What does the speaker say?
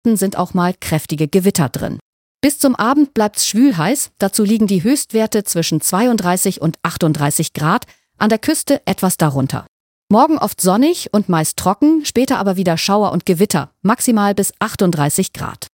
sind auch mal kräftige Gewitter drin. Bis zum Abend bleibt's schwül heiß, dazu liegen die Höchstwerte zwischen 32 und 38 Grad, an der Küste etwas darunter. Morgen oft sonnig und meist trocken, später aber wieder Schauer und Gewitter, maximal bis 38 Grad.